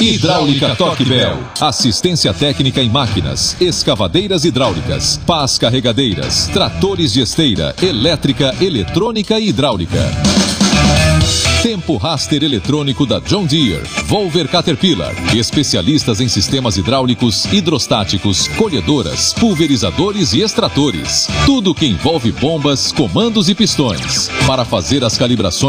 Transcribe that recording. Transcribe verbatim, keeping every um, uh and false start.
Hidráulica Torque Bell. Assistência técnica em máquinas, escavadeiras hidráulicas, pás carregadeiras, tratores de esteira, elétrica, eletrônica e hidráulica. Tempo Raster eletrônico da John Deere, Volver Caterpillar. Especialistas em sistemas hidráulicos, hidrostáticos, colhedoras, pulverizadores e extratores. Tudo que envolve bombas, comandos e pistões. Para fazer as calibrações